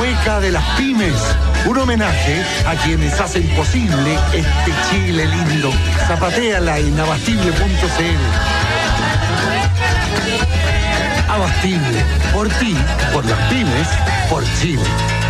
mueca de las pymes. Un homenaje a quienes hacen posible este Chile lindo. Zapatéala en abastible.cl. Abastible, por ti, por las pymes, por Chile.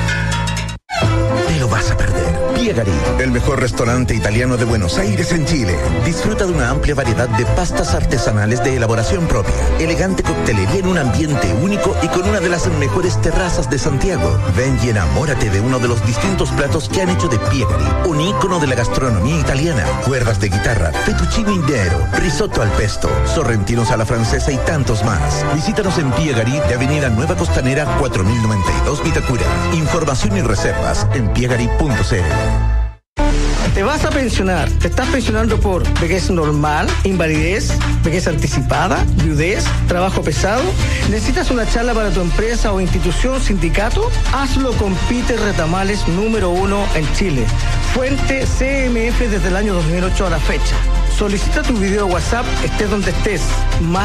Te lo vas a perder. Piegari, el mejor restaurante italiano de Buenos Aires en Chile. Disfruta de una amplia variedad de pastas artesanales de elaboración propia, elegante coctelería en un ambiente único y con una de las mejores terrazas de Santiago. Ven y enamórate de uno de los distintos platos que han hecho de Piegari un ícono de la gastronomía italiana. Cuerdas de guitarra, fettuccine intero, risotto al pesto, sorrentinos a la francesa y tantos más. Visítanos en Piegari de Avenida Nueva Costanera 4092 Vitacura. Información y reservas en piegari.cl. ¿Te vas a pensionar? ¿Te estás pensionando por vejez normal, invalidez, vejez anticipada, viudez, trabajo pesado? ¿Necesitas una charla para tu empresa o institución, sindicato? Hazlo con Peter Retamales, número 1 en Chile. Fuente CMF desde el año 2008 a la fecha. Solicita tu video WhatsApp, estés donde estés, más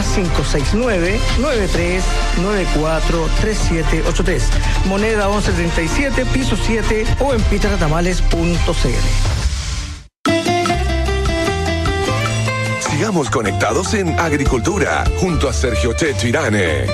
569-9394-3783. Moneda 1137, piso 7 o en peterretamales.cl. Sigamos conectados en Agricultura, junto a Sergio Checho Irane.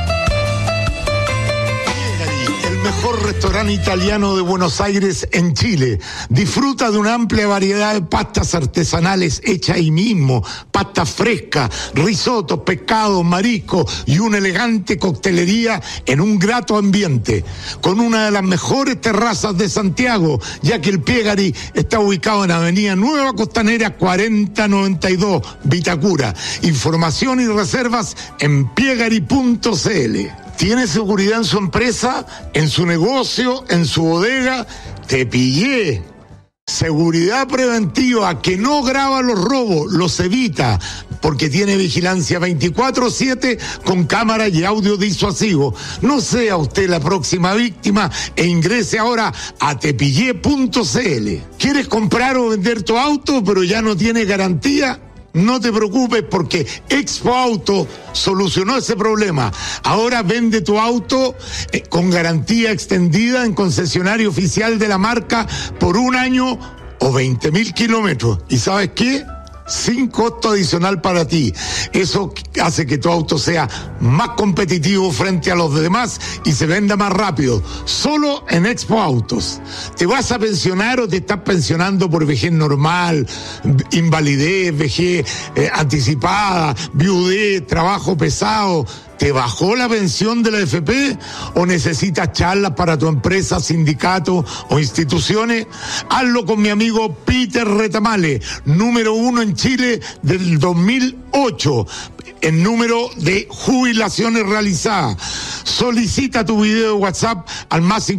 El mejor restaurante italiano de Buenos Aires en Chile. Disfruta de una amplia variedad de pastas artesanales hechas ahí mismo, pastas frescas, risotos, pescados, mariscos y una elegante coctelería en un grato ambiente, con una de las mejores terrazas de Santiago, ya que el Piegari está ubicado en Avenida Nueva Costanera 4092, Vitacura. Información y reservas en piegari.cl. ¿Tiene seguridad en su empresa, en su negocio, en su bodega? Te pillé. Seguridad preventiva que no graba los robos, los evita, porque tiene vigilancia 24/7 con cámara y audio disuasivo. No sea usted la próxima víctima e ingrese ahora a tepillé.cl. ¿Quieres comprar o vender tu auto pero ya no tiene garantía? No te preocupes porque Expo Auto solucionó ese problema. Ahora vende tu auto con garantía extendida en concesionario oficial de la marca por 1 año o 20.000 kilómetros. ¿Y sabes qué? Sin costo adicional para ti. Eso hace que tu auto sea más competitivo frente a los demás y se venda más rápido. Solo en Expo Autos. ¿Te vas a pensionar o te estás pensionando por vejez normal, invalidez, vejez anticipada, viudez, trabajo pesado? ¿Te bajó la pensión de la AFP o necesitas charlas para tu empresa, sindicato o instituciones? Hazlo con mi amigo Peter Retamales, número 1 en Chile del 2008, en número de jubilaciones realizadas. Solicita tu video de WhatsApp al más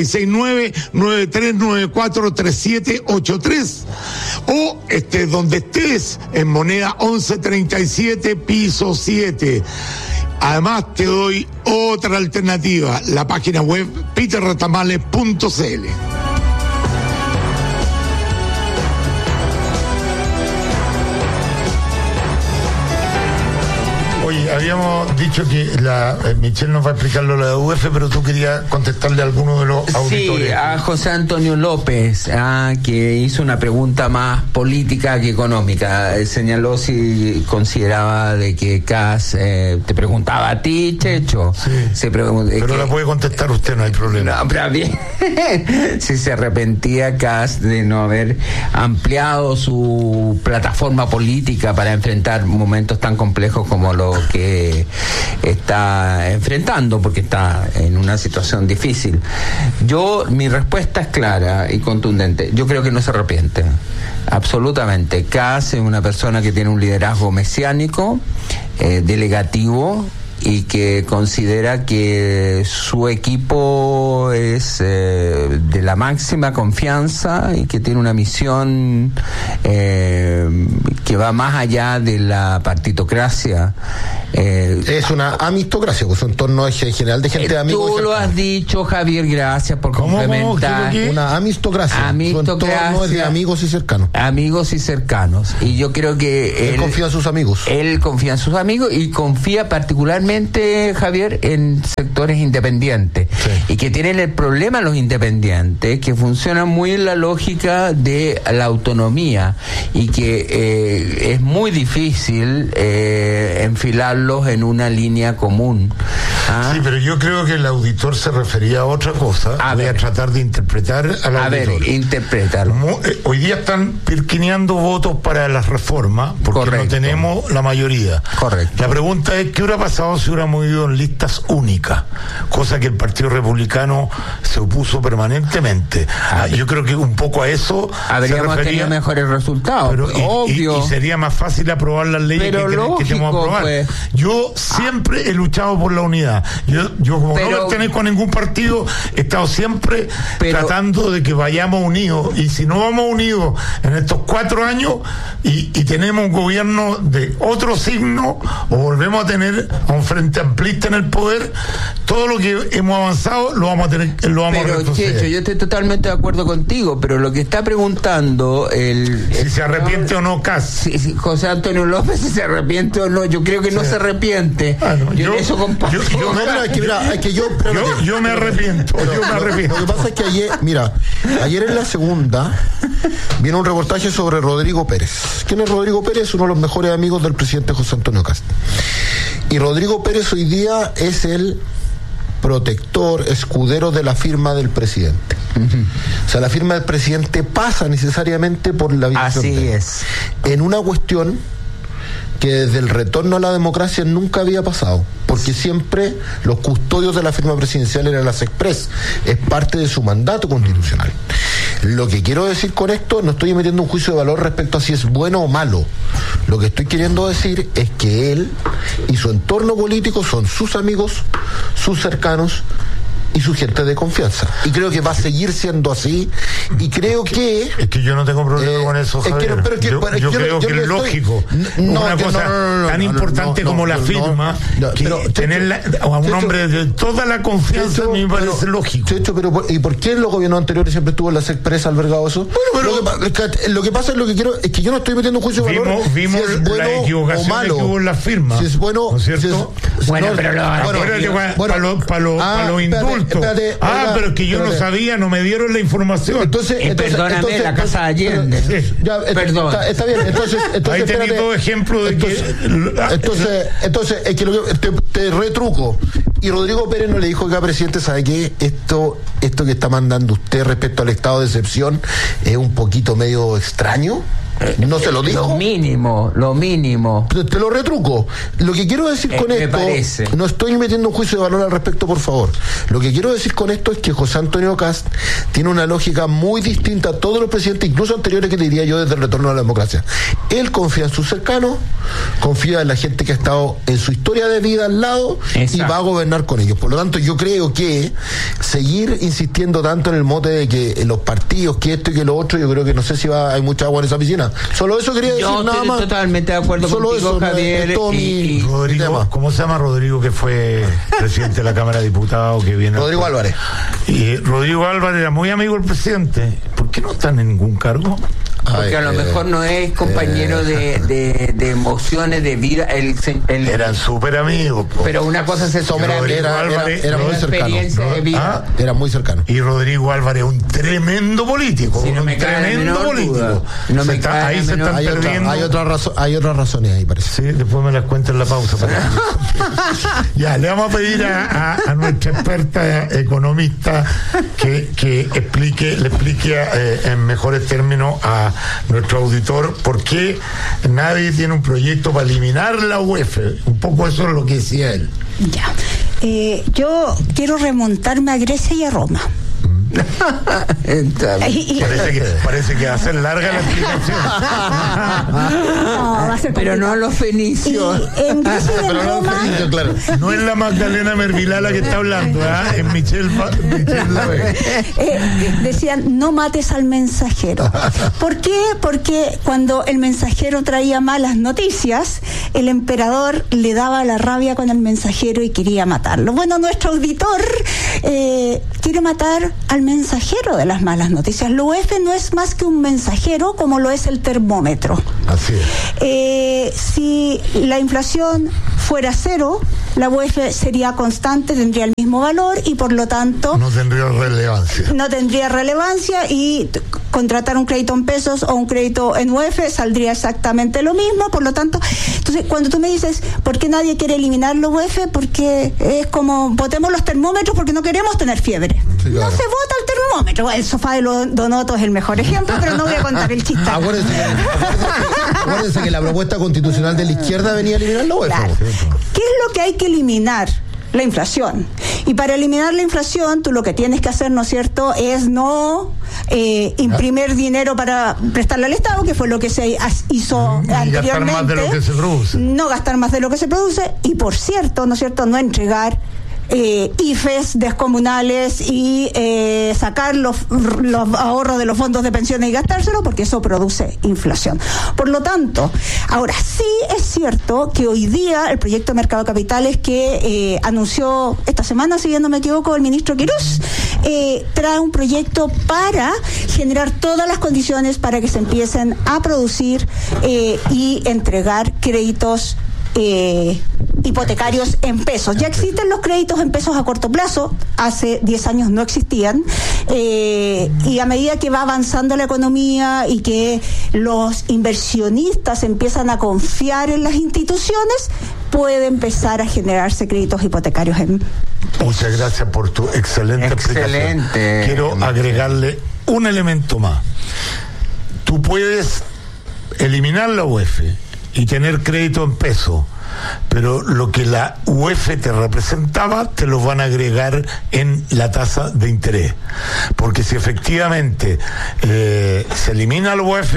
569-9394-3783 o estés donde estés, en moneda 1137, piso 7. Además te doy otra alternativa, la página web peterretamales.cl. Oye, habíamos dicho que Michelle nos va a explicar lo de la UF, pero tú querías contestarle a alguno de los auditores. Sí, a José Antonio López, que hizo una pregunta más política que económica. Señaló si consideraba de que Kass, te preguntaba a ti, Checho. Sí, pero la puede contestar usted, no hay problema. No, pero bien, si se arrepentía Kass de no haber ampliado su plataforma política para enfrentar momentos tan complejos como lo que está enfrentando, porque está en una situación difícil. Mi respuesta es clara y contundente. Yo creo que no se arrepiente, absolutamente. Kass es una persona que tiene un liderazgo mesiánico, delegativo, y que considera que su equipo es de la máxima confianza y que tiene una misión que va más allá de la partitocracia Es una amistocracia, pues un entorno general de gente de amigos. Tú lo has dicho, Javier, gracias por complementar. Una amistocracia. Su entorno es de amigos y cercanos. Amigos y cercanos. Y yo creo que él confía en sus amigos. Él confía en sus amigos y confía particularmente, Javier, en sectores independientes. Sí. Y que tienen el problema los independientes, que funcionan muy en la lógica de la autonomía y que es muy difícil enfilarlos en una línea común. Sí, pero yo creo que el auditor se refería a otra cosa. Voy a tratar de interpretar al auditor. A ver, interprétalo. Hoy día están pirquineando votos para las reformas porque no tenemos la mayoría. Correcto. La pregunta es, ¿qué hubiera pasado si hubiéramos ido en listas únicas? Cosa que el Partido Republicano se opuso permanentemente. Yo creo que un poco a eso habríamos tenido mejores resultados. Pero, obvio. Y sería más fácil aprobar las leyes que tenemos que aprobar. Pues. Yo siempre he luchado por la unidad. Yo como no pertenezco a ningún partido, he estado siempre tratando de que vayamos unidos. Y si no vamos unidos en estos 4 años y tenemos un gobierno de otro signo, o volvemos a tener a un frente amplista en el poder, todo lo que hemos avanzado lo vamos a tener, a retroceder. Checho, yo estoy totalmente de acuerdo contigo, pero lo que está preguntando si se arrepiente o no Kast. Si José Antonio López, si se arrepiente o no, yo creo que no se arrepiente. Yo me arrepiento. Lo que pasa es que ayer en la segunda viene un reportaje sobre Rodrigo Pérez. ¿Quién es Rodrigo Pérez? Uno de los mejores amigos del presidente José Antonio Kast. Y Rodrigo Pérez hoy día es el protector, escudero de la firma del presidente. O sea, la firma del presidente pasa necesariamente por la visión de él. Así es. En una cuestión que desde el retorno a la democracia nunca había pasado, porque siempre los custodios de la firma presidencial eran las Express, es parte de su mandato constitucional. Lo que quiero decir con esto, no estoy emitiendo un juicio de valor respecto a si es bueno o malo. Lo que estoy queriendo decir es que él y su entorno político son sus amigos, sus cercanos y su gente de confianza. Y creo que va a seguir siendo así. Y creo que... Es que yo no tengo problema con eso, Javier. Yo creo que es lógico. Una cosa tan importante como la firma, tener a un hombre de toda la confianza me parece lógico. Pero ¿y por qué en los gobiernos anteriores siempre estuvo en las Express albergado eso? Lo que pasa es que yo no estoy metiendo un juicio de valor. Vimos si es bueno la equivocación que hubo en la firma. Si es bueno, ¿no es cierto? Para los indultos. Pero es que yo no sabía, no me dieron la información. Perdóname, la Casa de Allende. Perdón. Está bien, entonces ahí tenéis 2 ejemplos de que... Entonces, es que te retruco. Y Rodrigo Pérez no le dijo que, presidente, ¿sabe qué? Esto que está mandando usted respecto al estado de excepción es un poquito medio extraño. ¿No se lo dijo? Lo mínimo. Te lo retruco. Lo que quiero decir con esto, no estoy metiendo un juicio de valor al respecto, por favor. Lo que quiero decir con esto es que José Antonio Kast tiene una lógica muy distinta a todos los presidentes, incluso anteriores, que te diría yo, desde el retorno a la democracia. Él confía en sus cercanos, confía en la gente que ha estado en su historia de vida al lado. Exacto. Y va a gobernar con ellos. Por lo tanto, yo creo que seguir insistiendo tanto en el mote de que los partidos, que esto y que lo otro, yo creo que no sé si hay mucha agua en esa piscina. Solo eso quería decir, nada más. Yo estoy totalmente de acuerdo contigo, Javier. Rodrigo, ¿cómo se llama Rodrigo, que fue presidente de la Cámara de Diputados? Rodrigo Álvarez. Y Rodrigo Álvarez era muy amigo del presidente. ¿Por qué no están en ningún cargo? Porque a lo mejor no es compañero de emociones, de vida. Eran súper amigos. Pero una cosa es eso. Era muy cercano. De vida. Era muy cercano. Y Rodrigo Álvarez es un tremendo político. Sí, no me tremendo político. Ahí se están perdiendo. Hay otras razones ahí, parece. Sí, después me las cuento en la pausa. Ya, le vamos a pedir a nuestra experta economista que le explique en mejores términos a nuestro auditor por qué nadie tiene un proyecto para eliminar la UEF. Un poco eso es lo que decía él. Ya. Yo quiero remontarme a Grecia y a Roma. Parece que va a ser larga la explicación. No, va a ser pero no los fenicios. En Grecia y en Roma, Claro. No es la Magdalena Mervilá la que está hablando, es Michelle Lavey. Decían, no mates al mensajero. ¿Por qué? Porque cuando el mensajero traía malas noticias, el emperador le daba la rabia con el mensajero y quería matarlo. Bueno, nuestro auditor quiere matar al mensajero de las malas noticias. La UEF no es más que un mensajero, como lo es el termómetro. Así es. Si la inflación fuera cero, la UEF sería constante, tendría el mismo valor y por lo tanto no tendría relevancia. No tendría relevancia y contratar un crédito en pesos o un crédito en UEF saldría exactamente lo mismo. Por lo tanto, entonces cuando tú me dices ¿por qué nadie quiere eliminar la UEF? Porque es como votemos los termómetros porque no queremos tener fiebre. Sí, claro. No se vota el termómetro. El sofá de Donoto es el mejor ejemplo, pero no voy a contar el chiste. Acuérdense que la propuesta constitucional de la izquierda venía a eliminar la UEF. Claro. ¿Qué es lo que hay que eliminar? La inflación. Y para eliminar la inflación, tú lo que tienes que hacer, ¿no es cierto?, es no imprimir dinero para prestarle al Estado, que fue lo que se hizo anteriormente. Gastar más de lo que se produce. No gastar más de lo que se produce. Y por cierto, ¿no es cierto?, no entregar IFES descomunales y sacar los ahorros de los fondos de pensiones y gastárselo, porque eso produce inflación. Por lo tanto, ahora sí es cierto que hoy día el proyecto de mercado de capitales que anunció esta semana, si bien no me equivoco, el ministro Quirós, trae un proyecto para generar todas las condiciones para que se empiecen a producir y entregar créditos hipotecarios en pesos. Ya existen los créditos en pesos a corto plazo, hace 10 años no existían, y a medida que va avanzando la economía y que los inversionistas empiezan a confiar en las instituciones, puede empezar a generarse créditos hipotecarios en pesos. Muchas gracias por tu excelente explicación. Quiero agregarle un elemento más. Tú puedes eliminar la UEF y tener crédito en peso, pero lo que la UEF te representaba te lo van a agregar en la tasa de interés, porque si efectivamente se elimina la UEF,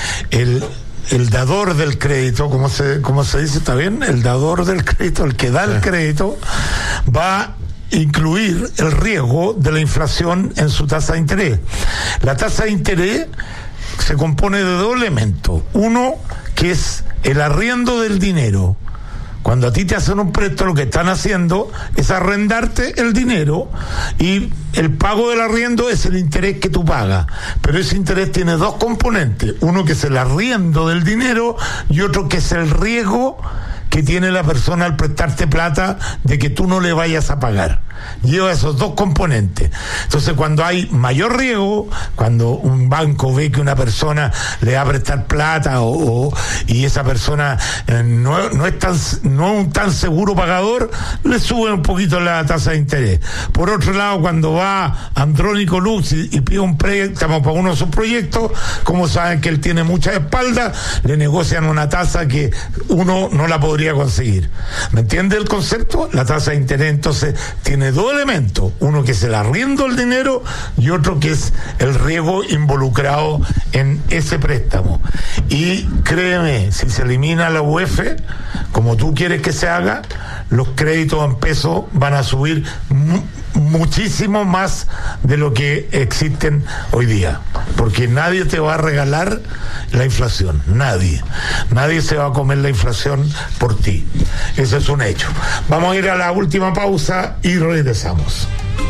el dador del crédito, ¿cómo se dice? ¿Está bien? El dador del crédito, el que da el crédito, va a incluir el riesgo de la inflación en su tasa de interés. La tasa de interés se compone de dos elementos. Uno, que es el arriendo del dinero. Cuando a ti te hacen un préstamo, lo que están haciendo es arrendarte el dinero y el pago del arriendo es el interés que tú pagas. Pero ese interés tiene dos componentes. Uno que es el arriendo del dinero y otro que es el riesgo que tiene la persona al prestarte plata de que tú no le vayas a pagar. Lleva esos dos componentes. Entonces, cuando hay mayor riesgo, cuando un banco ve que una persona le va a prestar plata y esa persona no es un tan seguro pagador, le sube un poquito la tasa de interés. Por otro lado, cuando va Andrónico Lux y pide un préstamo para uno de sus proyectos, como saben que él tiene mucha espalda, le negocian una tasa que uno no la podría conseguir. ¿Me entiende el concepto? La tasa de interés entonces tiene dos elementos, uno que es el arriendo del dinero y otro que es el riesgo involucrado en ese préstamo. Y créeme, si se elimina la UEF, como tú quieres que se haga, los créditos en pesos van a subir muchísimo más de lo que existen hoy día, porque nadie te va a regalar la inflación, nadie se va a comer la inflación por ti, eso es un hecho. Vamos a ir a la última pausa y regresamos.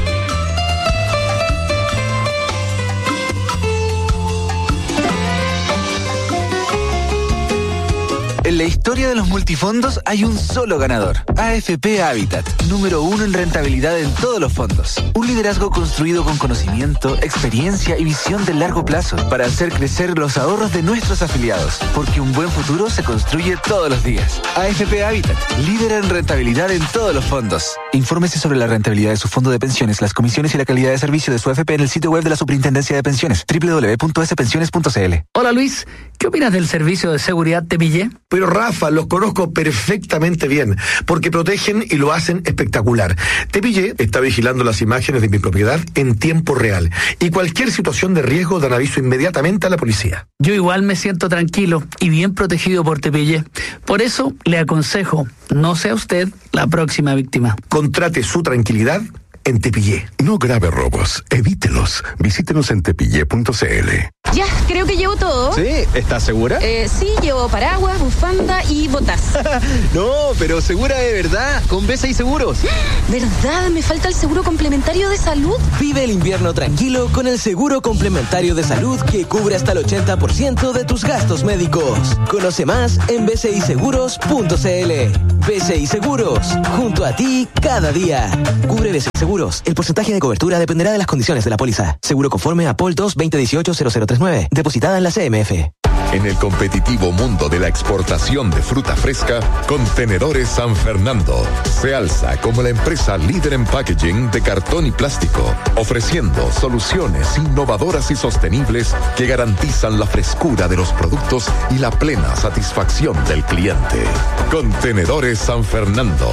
En la historia de los multifondos hay un solo ganador. AFP Habitat, número 1 en rentabilidad en todos los fondos. Un liderazgo construido con conocimiento, experiencia y visión de largo plazo para hacer crecer los ahorros de nuestros afiliados. Porque un buen futuro se construye todos los días. AFP Habitat, líder en rentabilidad en todos los fondos. Infórmese sobre la rentabilidad de su fondo de pensiones, las comisiones y la calidad de servicio de su AFP en el sitio web de la Superintendencia de Pensiones, www.spensiones.cl. Hola Luis, ¿qué opinas del servicio de seguridad Tepillé? Pero Rafa, los conozco perfectamente bien, porque protegen y lo hacen espectacular. Tepillé está vigilando las imágenes de mi propiedad en tiempo real y cualquier situación de riesgo dan aviso inmediatamente a la policía. Yo igual me siento tranquilo y bien protegido por Tepillé. Por eso le aconsejo, no sea usted la próxima víctima. Contrate su tranquilidad en Tepillé. No grave robos, evítelos. Visítenos en tepillé.cl. Ya, creo que llevo todo. ¿Sí? ¿Estás segura? Sí, llevo paraguas, bufanda y botas. No, pero segura de verdad, con BCI Seguros. ¿Verdad? Me falta el seguro complementario de salud. Vive el invierno tranquilo con el seguro complementario de salud que cubre hasta el 80% de tus gastos médicos. Conoce más en bciseguros.cl. BCI Seguros, junto a ti cada día. Cubre BCI Seguros. El porcentaje de cobertura dependerá de las condiciones de la póliza. Seguro conforme a POL 2 2018-0039. Depositada en la CMF. En el competitivo mundo de la exportación de fruta fresca, Contenedores San Fernando se alza como la empresa líder en packaging de cartón y plástico, ofreciendo soluciones innovadoras y sostenibles que garantizan la frescura de los productos y la plena satisfacción del cliente. Contenedores San Fernando,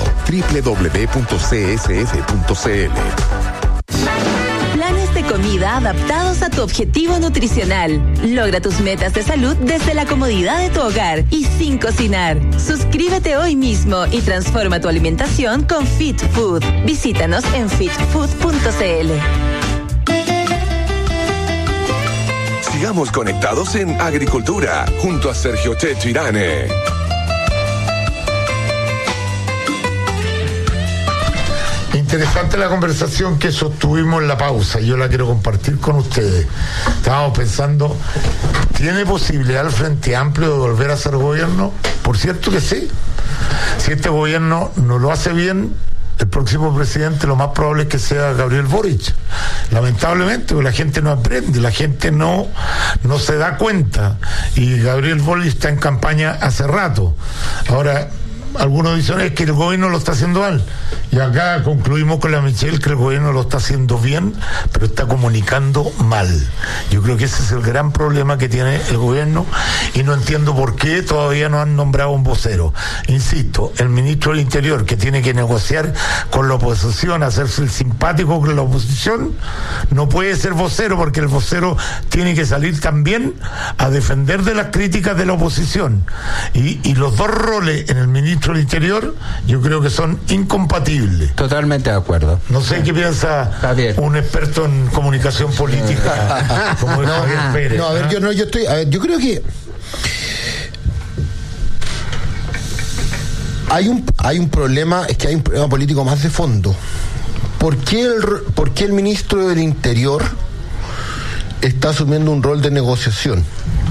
www.csf.cl. Planes de comida adaptados a tu objetivo nutricional. Logra tus metas de salud desde la comodidad de tu hogar y sin cocinar. Suscríbete hoy mismo y transforma tu alimentación con Fit Food. Visítanos en fitfood.cl. Sigamos conectados en Agricultura, junto a Sergio Checho Irane. Interesante la conversación que sostuvimos en la pausa, yo la quiero compartir con ustedes. Estábamos pensando, ¿tiene posibilidad el Frente Amplio de volver a ser gobierno? Por cierto que sí. Si este gobierno no lo hace bien, el próximo presidente lo más probable es que sea Gabriel Boric. Lamentablemente, porque la gente no aprende, la gente no se da cuenta. Y Gabriel Boric está en campaña hace rato. Ahora, algunos dicen es que el gobierno lo está haciendo mal. Y acá concluimos con la Michelle que el gobierno lo está haciendo bien, pero está comunicando mal. Yo creo que ese es el gran problema que tiene el gobierno y no entiendo por qué todavía no han nombrado un vocero. Insisto, el ministro del Interior, que tiene que negociar con la oposición, hacerse el simpático con la oposición, no puede ser vocero, porque el vocero tiene que salir también a defender de las críticas de la oposición. Y los dos roles en el ministro del Interior yo creo que son incompatibles. Totalmente de acuerdo. No sé qué piensa un experto en comunicación política como es Javier Pérez. No, a ver, yo creo que hay un problema, es que hay un problema político más de fondo. ¿Por qué el ministro del Interior está asumiendo un rol de negociación?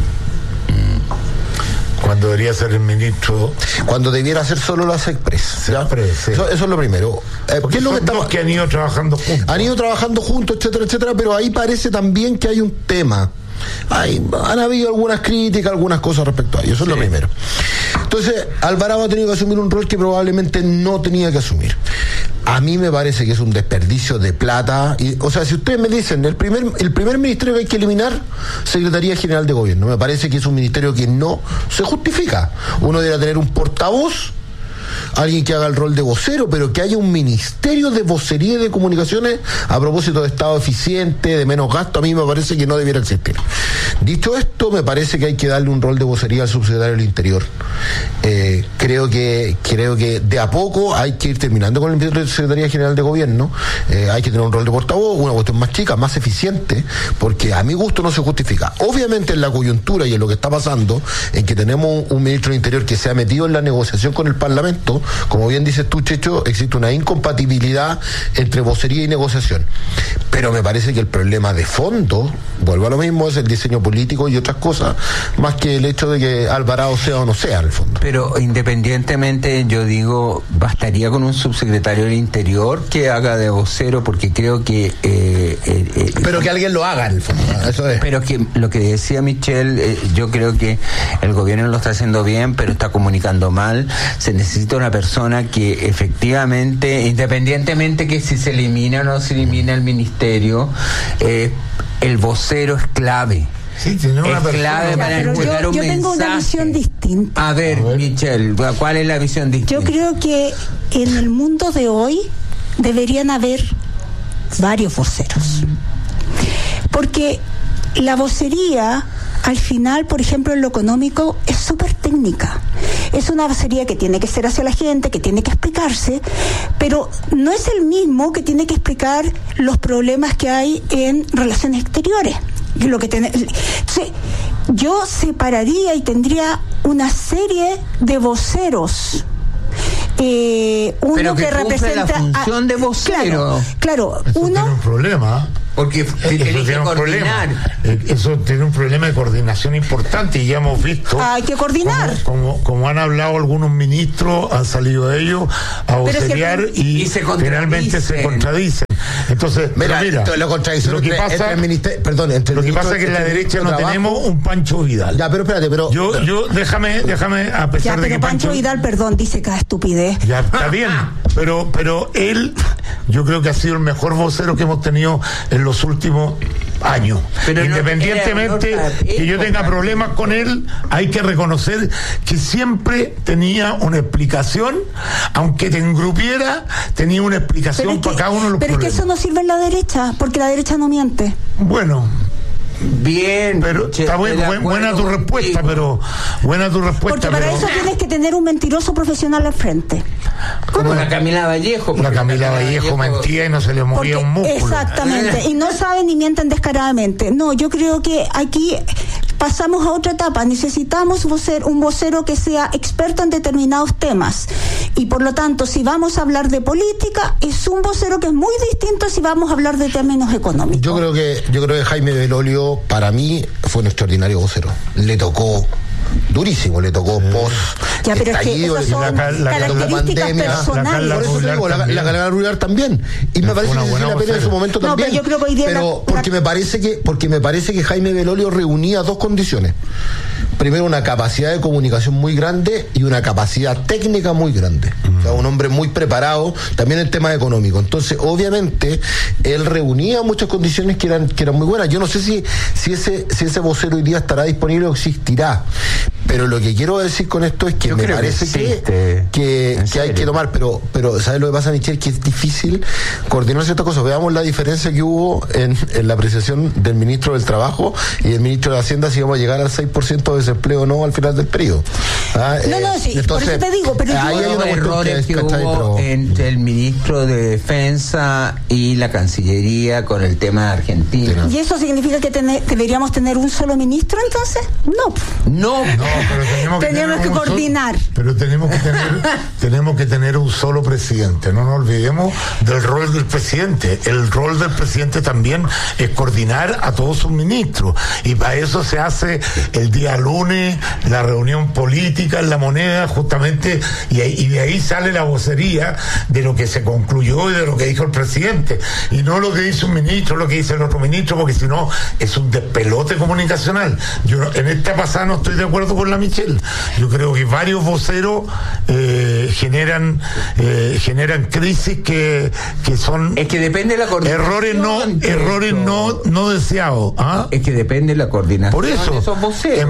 Cuando debería ser el ministro. Cuando debiera ser solo las Express. Sí. Eso es lo primero. ¿Qué es lo que han ido trabajando juntos? Han ido trabajando juntos, etcétera, etcétera, pero ahí parece también que hay un tema. Han habido algunas críticas, algunas cosas respecto a ello. Eso es lo primero. Entonces, Alvarado ha tenido que asumir un rol que probablemente no tenía que asumir. A mí me parece que es un desperdicio de plata. O sea, si ustedes me dicen, el primer ministerio que hay que eliminar, Secretaría General de Gobierno. Me parece que es un ministerio que no se justifica. Uno debería tener un portavoz, alguien que haga el rol de vocero, pero que haya un ministerio de vocería y de comunicaciones a propósito de Estado eficiente, de menos gasto, a mí me parece que no debiera existir. Dicho esto, me parece que hay que darle un rol de vocería al subsecretario del Interior. Creo que de a poco hay que ir terminando con el ministro de Secretaría General de Gobierno. Hay que tener un rol de portavoz, una cuestión más chica, más eficiente, porque a mi gusto no se justifica. Obviamente en la coyuntura y en lo que está pasando, en que tenemos un ministro del Interior que se ha metido en la negociación con el Parlamento, como bien dices tú, Checho, existe una incompatibilidad entre vocería y negociación. Pero me parece que el problema de fondo, vuelvo a lo mismo, es el diseño político y otras cosas, más que el hecho de que Alvarado sea o no sea, en el fondo. Pero independientemente, yo digo, bastaría con un subsecretario del Interior que haga de vocero, porque creo que pero que alguien lo haga en el fondo, eso es. Pero que lo que decía Michelle, yo creo que el gobierno lo está haciendo bien, pero está comunicando mal. Se necesita una persona que efectivamente, independientemente que si se elimina o no se elimina el ministerio, el vocero es clave. Sí, tiene una clave para entregar un mensaje. Yo tengo una visión distinta. A ver, Michelle, ¿cuál es la visión distinta? Yo creo que en el mundo de hoy deberían haber varios voceros. Porque la vocería, al final, por ejemplo, en lo económico, es súper técnica. Es una vocería que tiene que ser hacia la gente, que tiene que explicarse, pero no es el mismo que tiene que explicar los problemas que hay en relaciones exteriores. Entonces, yo separaría y tendría una serie de voceros. Uno pero que representa la función de vocero. Claro, eso uno tiene un problema. Porque tiene que coordinar. Eso tiene un problema de coordinación importante y ya hemos visto. Hay que coordinar. Como han hablado algunos ministros, han salido ellos a vocerear y finalmente se contradicen. Entonces, mira, lo que pasa es que en la derecha no tenemos un Pancho Vidal. Ya, pero espérate, yo déjame, a pesar de que Pancho Vidal, perdón, dice cada estupidez. Ya está bien, pero él, yo creo que ha sido el mejor vocero que hemos tenido en los últimos años. Pero independientemente que yo tenga problemas con él, hay que reconocer que siempre tenía una explicación, aunque te engrupiera, tenía una explicación para cada uno de los problemas. Pero es que eso no sirve en la derecha, porque la derecha no miente. Bueno, bien, pero está buena tu respuesta, porque para eso tienes que tener un mentiroso profesional al frente. Como la Camila Vallejo. La Camila Vallejo mentía y no se le movía un músculo. Exactamente, y no saben ni mienten descaradamente. No, yo creo que aquí pasamos a otra etapa. Necesitamos un vocero que sea experto en determinados temas. Y por lo tanto, si vamos a hablar de política, es un vocero que es muy distinto si vamos a hablar de términos económicos. Yo creo que Jaime Belolio, para mí, fue un extraordinario vocero. Le tocó durísimo, le tocó post estallido, la características personales. Por eso digo, la carrera rural también. Y me parece que sí la pena en su momento también. Pero yo creo que hoy día porque me parece que Jaime Belolio reunía dos condiciones. Primero, una capacidad de comunicación muy grande y una capacidad técnica muy grande. O sea, un hombre muy preparado también en temas económicos. Entonces, obviamente, él reunía muchas condiciones que eran muy buenas. Yo no sé si ese vocero hoy día estará disponible o existirá. Pero lo que quiero decir con esto es que me parece que hay que tomar, pero ¿sabes lo que pasa, Michelle? Que es difícil coordinar ciertas cosas. Veamos la diferencia que hubo en la apreciación del ministro del Trabajo y del ministro de Hacienda, si vamos a llegar al 6% de desempleo o no al final del periodo. Sí, entonces, por eso te digo, pero hay unos errores que hubo entre el ministro de Defensa y la Cancillería con el tema de Argentina. ¿Y eso significa que deberíamos tener un solo ministro entonces? No, pero tenemos que coordinar. Pero tenemos que tener un solo presidente. No nos olvidemos del rol del presidente. El rol del presidente también es coordinar a todos sus ministros. Y para eso se hace el día lunes la reunión política en La Moneda, justamente, y de ahí sale la vocería de lo que se concluyó y de lo que dijo el presidente. Y no lo que dice un ministro, lo que dice el otro ministro, porque si no es un despelote comunicacional. Yo en esta pasada no estoy de acuerdo con la Michelle. Yo creo que varios voceros generan crisis que son, es que depende de la coordinación, errores no deseados. Es que depende de la coordinación. Por eso es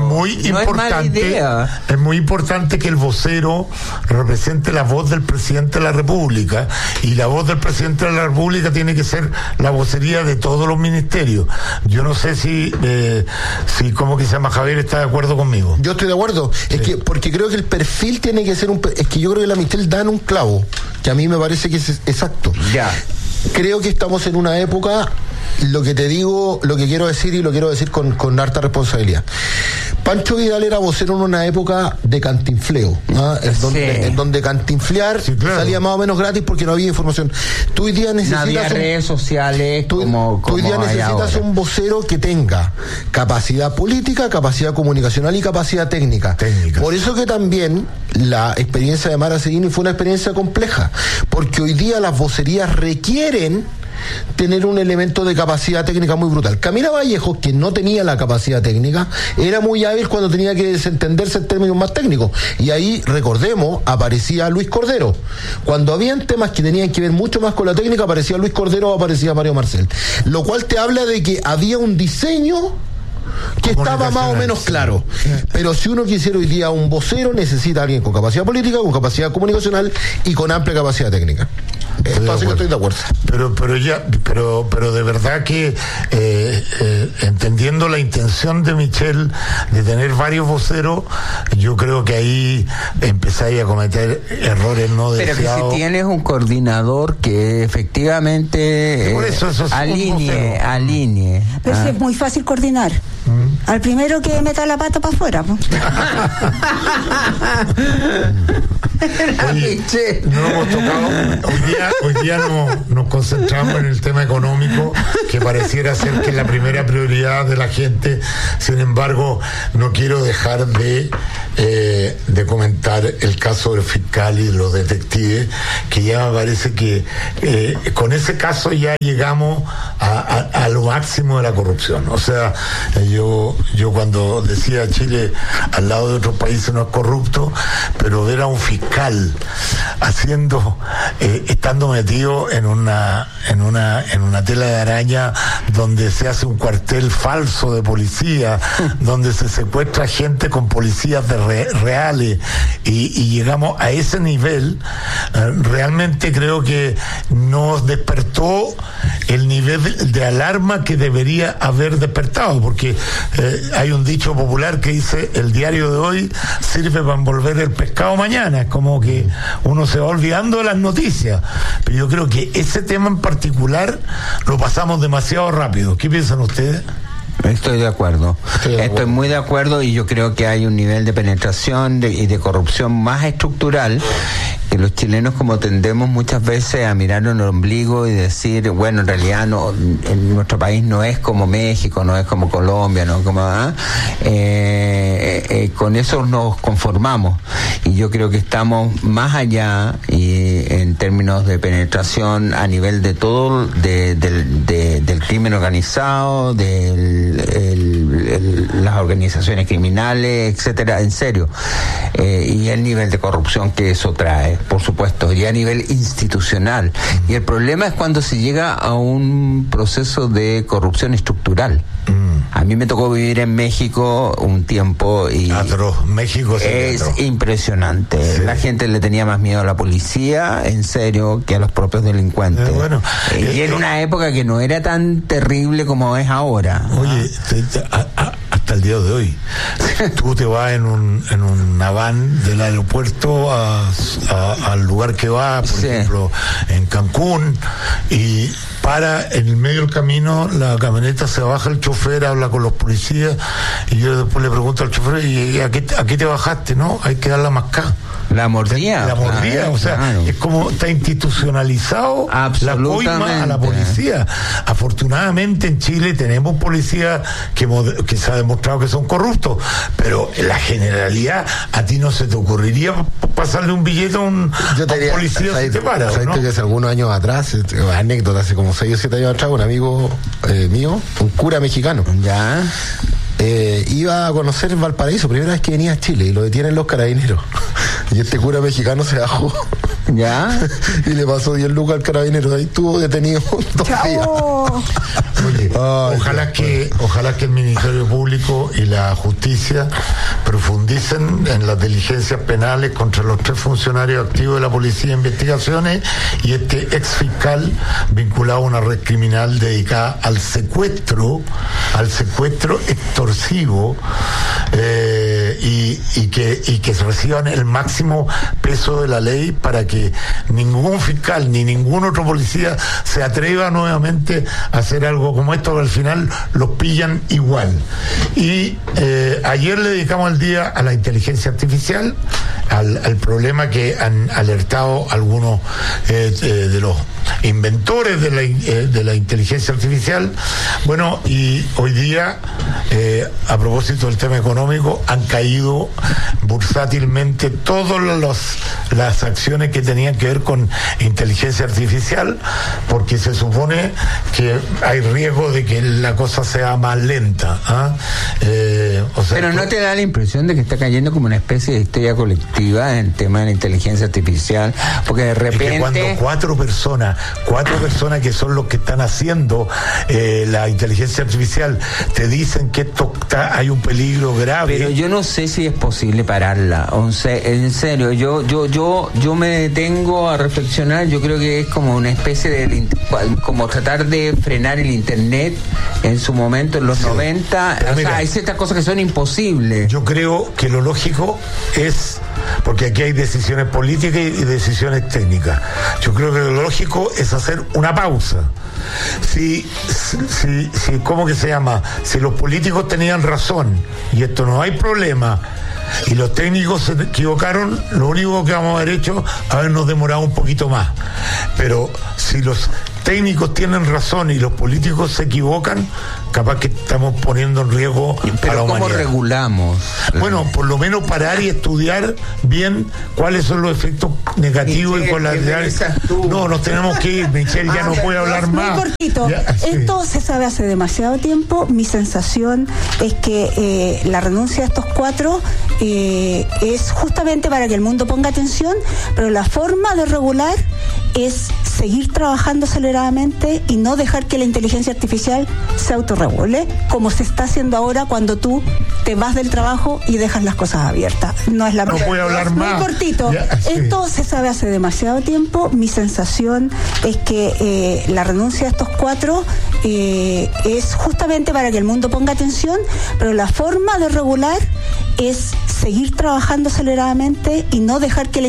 muy importante que el vocero represente la voz del presidente de la República, y la voz del presidente de la República tiene que ser la vocería de todos los ministerios. Yo no sé si ¿cómo que se llama? Javier está de acuerdo conmigo. Yo estoy de acuerdo, es que porque creo que el perfil tiene que ser es que yo creo que la Michelle da en un clavo, que a mí me parece que es exacto. Ya. Creo que estamos en una época, lo que quiero decir, y lo quiero decir con harta responsabilidad. Pancho Vidal era vocero en una época de cantinfleo, en donde cantinflear salía más o menos gratis porque no había información. Tú hoy día necesitas redes sociales, tú hoy día necesitas un vocero que tenga capacidad política, capacidad comunicacional y capacidad técnica. Por eso que también la experiencia de Mara Seguini fue una experiencia compleja, porque hoy día las vocerías requieren tener un elemento de capacidad técnica muy brutal. Camila Vallejo, que no tenía la capacidad técnica, era muy hábil cuando tenía que desentenderse en términos más técnicos. Y ahí, recordemos, aparecía Luis Cordero. Cuando habían temas que tenían que ver mucho más con la técnica, aparecía Luis Cordero o aparecía Mario Marcel. Lo cual te habla de que había un diseño que estaba más o menos claro. Pero si uno quisiera hoy día un vocero, necesita a alguien con capacidad política, con capacidad comunicacional y con amplia capacidad técnica. Esto hace que estoy de acuerdo. Pero de verdad que entendiendo la intención de Michelle de tener varios voceros, yo creo que ahí empezáis a cometer errores no deseados. Pero que si tienes un coordinador que efectivamente alinee. Pero sí, es muy fácil coordinar. Al primero que meta la pata para afuera. Oye, no hemos tocado. Hoy día nos concentramos en el tema económico, que pareciera ser que es la primera prioridad de la gente. Sin embargo, no quiero dejar de comentar el caso del fiscal y de los detectives, que ya me parece que con ese caso ya llegamos a lo máximo de la corrupción. O sea, yo cuando decía Chile al lado de otros países no es corrupto, pero ver a un fiscal estando metido en una tela de araña donde se hace un cuartel falso de policía, donde se secuestra gente con policías reales y llegamos a ese nivel, realmente creo que nos despertó el nivel de alarma que debería haber despertado, porque hay un dicho popular que dice: el diario de hoy sirve para envolver el pescado mañana. Es como que uno se va olvidando de las noticias, pero yo creo que ese tema en particular lo pasamos demasiado rápido. ¿Qué piensan ustedes? Estoy de acuerdo. Estoy muy de acuerdo, y yo creo que hay un nivel de penetración y de corrupción más estructural, que los chilenos como tendemos muchas veces a mirar en el ombligo y decir, bueno, en realidad en nuestro país no es como México, no es como Colombia, no como con eso nos conformamos, y yo creo que estamos más allá, y en términos de penetración a nivel de todo del crimen organizado, las organizaciones criminales, etcétera, en serio, y el nivel de corrupción que eso trae, por supuesto, y a nivel institucional. Y el problema es cuando se llega a un proceso de corrupción estructural. A mí me tocó vivir en México un tiempo y México es impresionante. Sí. La gente le tenía más miedo a la policía, en serio, que a los propios delincuentes. Y era una época que no era tan terrible como es ahora. Oye, hasta el día de hoy, tú te vas en una van del aeropuerto al lugar que vas, por ejemplo, en Cancún, y para en el medio del camino, la camioneta, se baja el chofer, habla con los policías, y yo después le pregunto al chofer: ¿y a qué te bajaste? No, hay que dar la mascada. La mordida. O sea, es como está institucionalizado la coima a la policía. Afortunadamente en Chile tenemos policías que se ha demostrado que son corruptos, pero en la generalidad a ti no se te ocurriría pasarle un billete a un policía si te para, ¿no? Que hace algunos años atrás, anécdota, hace como 6 o 7 años atrás, un amigo mío, un cura mexicano, iba a conocer Valparaíso, primera vez que venía a Chile, y lo detienen los carabineros. Y este cura mexicano se bajó. Y le pasó 10 lucas al carabinero. Ahí estuvo detenido 2 días. Oye, ojalá que el Ministerio Público y la Justicia profundicen en las diligencias penales contra los 3 funcionarios activos de la Policía de Investigaciones y este ex fiscal vinculado a una red criminal dedicada al secuestro extorsivo, y que se reciban el máximo peso de la ley para que ningún fiscal ni ningún otro policía se atreva nuevamente a hacer algo como esto, que al final los pillan igual. Y ayer le dedicamos el día a la inteligencia artificial, al problema que han alertado algunos de los inventores de la inteligencia artificial. Bueno, y hoy día a propósito del tema económico, han caído bursátilmente todas las acciones que tenían que ver con inteligencia artificial, porque se supone que hay riesgo de que la cosa sea más lenta. Pero ¿no te da la impresión de que está cayendo como una especie de histeria colectiva en el tema de la inteligencia artificial? Porque de repente... Es que cuando cuatro personas que son los que están haciendo la inteligencia artificial te dicen que hay un peligro grave... Pero yo no sé si es posible pararla. En serio, yo me detengo a reflexionar. Yo creo que es como una especie de... como tratar de frenar el internet en su momento, en los 90. O sea, hay ciertas cosas que son imposibles. Yo creo que lo lógico es... porque aquí hay decisiones políticas y decisiones técnicas. Yo creo que lo lógico es hacer una pausa. ¿Cómo que se llama? Si los políticos tenían razón y esto no hay problema, y los técnicos se equivocaron, lo único que vamos a haber hecho es habernos demorado un poquito más. Pero si los técnicos tienen razón y los políticos se equivocan, capaz que estamos poniendo en riesgo a la humanidad. ¿Cómo regulamos? Bueno, por lo menos parar y estudiar bien cuáles son los efectos negativos y colaterales. No, nos tenemos que ir, Michelle ya no puede hablar más. Muy cortito. Esto se sabe hace demasiado tiempo. Mi sensación es que la renuncia de estos cuatro es justamente para que el mundo ponga atención, pero la forma de regular es seguir trabajando aceleradamente y no dejar que la inteligencia artificial se autorregule, como se está haciendo ahora cuando tú te vas del trabajo y dejas las cosas abiertas. No es la No voy a hablar más. Muy cortito. Esto se sabe hace demasiado tiempo. Mi sensación es que la renuncia de estos cuatro es justamente para que el mundo ponga atención, pero la forma de regular es seguir trabajando aceleradamente y no dejar que la